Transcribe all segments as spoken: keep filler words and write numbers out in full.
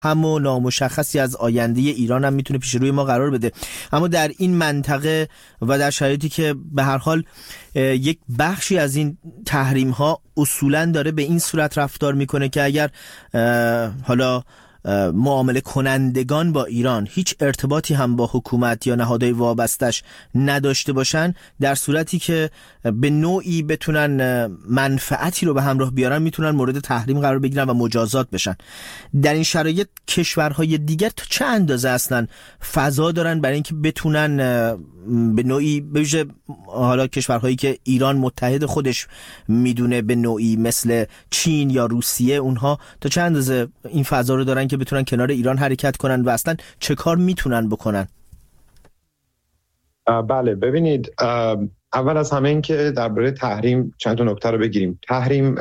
و نامشخصی از آینده ایران هم میتونه پیش روی ما قرار بده. اما در این منطقه و در شرایطی که به هر حال یک بخشی از این تحریم ها اصولاً داره به این صورت رفتار میکنه که اگر حالا معامله کنندگان با ایران هیچ ارتباطی هم با حکومت یا نهادهای وابستش نداشته باشن، در صورتی که به نوعی بتونن منفعتی رو به همراه بیارن میتونن مورد تحریم قرار بگیرن و مجازات بشن. در این شرایط کشورهای دیگر تا چه اندازه اصلا فضا دارن برای اینکه بتونن به نوعی بویژه حالا کشورهایی که ایران متحد خودش میدونه به نوعی مثل چین یا روسیه، اونها تا چه اندازه این فضا رو دارن که بتونن کنار ایران حرکت کنن و اصلا چه کار میتونن بکنن؟ بله ببینید، اول از همه این که درباره تحریم چند تا نکته رو بگیریم. تحریم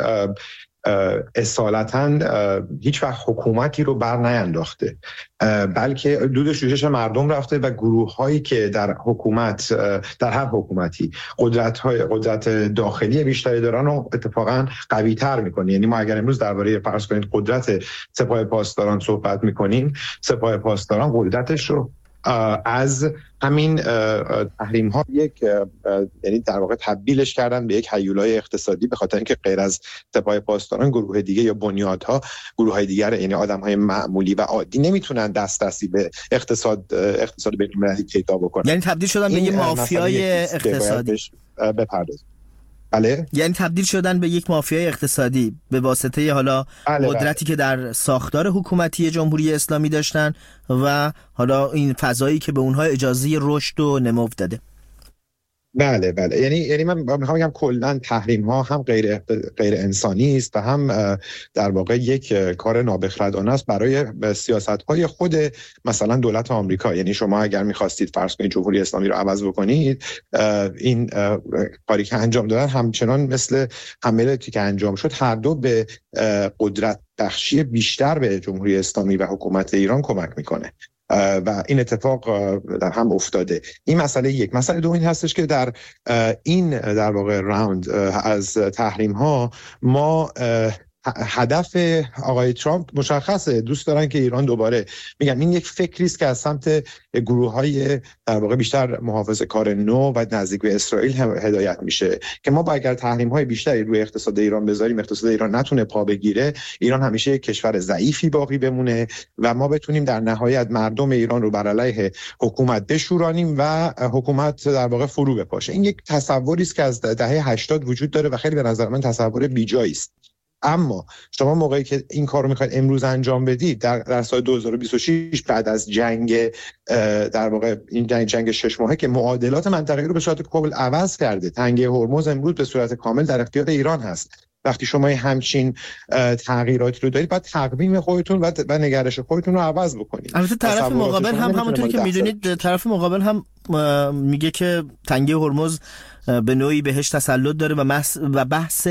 اصالتاً هیچ وقت حکومتی رو بر نینداخته، بلکه دود شوشش مردم رفته و گروه هایی که در حکومت، در هر حکومتی قدرت های قدرت داخلی بیشتری دارن و اتفاقا قوی تر میکنه. یعنی ما اگر امروز درباره فرض کنید قدرت سپاه پاسداران صحبت میکنیم، سپاه پاسداران قدرتش رو از همین تحریم ها یک یعنی در واقع تبدیلش کردن به یک هیولای اقتصادی، به خاطر اینکه غیر از سپاه پاسداران گروه دیگه یا بنیادها، گروه های دیگر یعنی آدم های معمولی و عادی نمیتونن دسترسی به اقتصاد اقتصاد بین‌المللی پیدا بکنن. یعنی تبدیل شدن به یک مافیای اقتصادی بپردازیم. بله، یعنی تبدیل شدن به یک مافیای اقتصادی به واسطه حالا بله قدرتی بله. که در ساختار حکومتی جمهوری اسلامی داشتن و حالا این فضایی که به اونها اجازه رشد و نمو داده. بله بله یعنی یعنی من میخوام بگم کلا تحریم ها هم غیر غیر انسانی است و هم در واقع یک کار نابخردانه است برای سیاست های خود مثلا دولت آمریکا. یعنی شما اگر میخواستید فرض کنید جمهوری اسلامی رو عوض بکنید، این کاری که انجام دادن همچنان مثل حملاتی که انجام شد هر دو به قدرت بخشی بیشتر به جمهوری اسلامی و حکومت ایران کمک میکنه و این اتفاق در هم افتاده. این مسئله یک. مسئله دوم این هستش که در این در واقع راوند از تحریم ها ما هدف آقای ترامپ مشخصه، دوست دارن که ایران دوباره، میگم این یک فکری است که از سمت گروه‌های در واقع بیشتر محافظه‌کار نو و نزدیک به اسرائیل هدایت میشه که ما با اگر تحریم‌های بیشتری روی اقتصاد ایران بذاریم، اقتصاد ایران نتونه پا بگیره، ایران همیشه یک کشور ضعیفی باقی بمونه و ما بتونیم در نهایت مردم ایران رو بر علیه حکومت بشورانیم و حکومت در واقع فرو بپاشه. این یک تصوری است که از دهه هشتاد وجود داره و خیلی به نظر من تصور بیجایی است. اما شما موقعی که این کار رو میخواید امروز انجام بدید، در, در سال دو هزار و بیست و شش بعد از جنگ در واقع این جنگ, جنگ شش ماهه که معادلات منطقه‌ای رو به صورت کامل عوض کرده، تنگه هرمز امروز به صورت کامل در اختیار ایران هست. وقتی شما همچین تغییراتی رو دارید، باید تقویم خودتون و, و نگرش خودتون رو عوض بکنید. البته طرف مقابل هم همونطوری که میدونید، طرف مقابل هم میگه که تنگه هرمز به نوعی بهش تسلط داره و بحث و بحث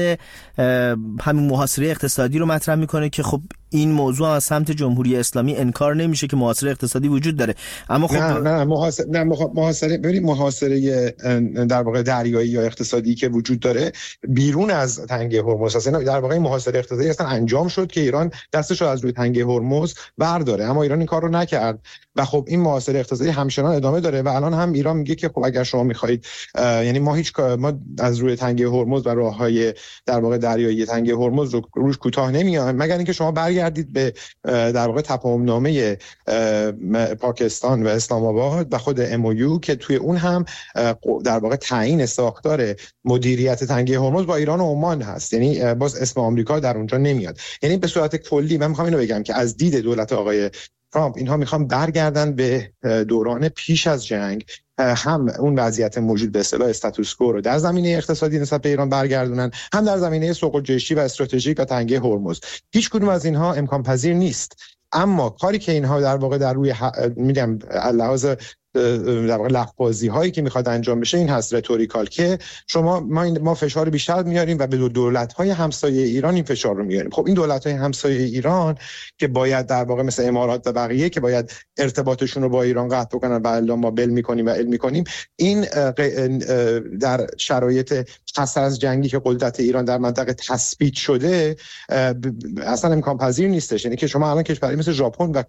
همین محاصره اقتصادی رو مطرح میکنه که خب این موضوع از سمت جمهوری اسلامی انکار نمیشه که محاصره اقتصادی وجود داره. اما خب نه نه محاصره نه محاصره ببینید محاصره در واقع دریایی یا اقتصادی که وجود داره بیرون از تنگه هرمز است. در واقع محاصره اقتصادی اصلا انجام شد که ایران دستش رو از روی تنگه هرمز برداره، اما ایران این کار رو نکرد و خب این محاصره اقتصادی همچنان ادامه داره و الان هم ایران میگه که خب اگر شما میخواهید، یعنی ما هیچ ما از روی تنگه هرمز و راههای در واقع دریایی تنگه هرمز رو روش کوتاه نمیایم مگر اینکه شما برگردید به در واقع تفاهمنامه پاکستان و اسلام آباد و خود ام او یو که توی اون هم در واقع تعیین ساختار مدیریت تنگه هرمز با ایران و عمان هست. یعنی باز اسم آمریکا در اونجا نمیاد. یعنی به صورت کلی من میخوام اینو بگم که از دید دولت آقای ترامپ اینها میخوان برگردن به دوران پیش از جنگ، هم اون وضعیت موجود به اصطلاح استاتوس کو رو در زمینه اقتصادی نسبت به ایران برگردونن، هم در زمینه سوق جهشی و استراتژیک و تنگه هرمز. هیچ کدوم از اینها امکان پذیر نیست. اما کاری که اینها در واقع در روی ح... میگم لحاظ در واقع لفظی هایی که میخواد انجام بشه این هست، رتوریکال، که شما ما ما فشار بیشتر میاریم و به دولت های همسایه ایران این فشار رو میاریم. خب این دولت های همسایه ایران که باید در واقع مثل امارات و بقیه که باید ارتباطشون رو با ایران قطع بکنن و الا ما بل میکنیم و ال میکنیم، این در شرایط پس از جنگی که قدرت ایران در منطقه تثبیت شده اصلا امکان پذیر نیستش. یعنی که شما الان کشوری مثل ژاپن و